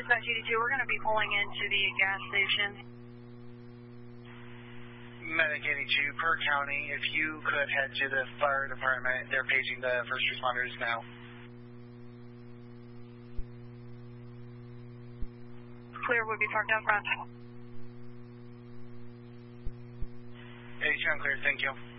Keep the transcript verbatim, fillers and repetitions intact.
Dispatch eighty-two, we're going to be pulling into the gas station. Medic eighty-two, per county, if you could head to the fire department, they're paging the first responders now. Clear, would be parked out front. eighty-two, I'm clear, thank you.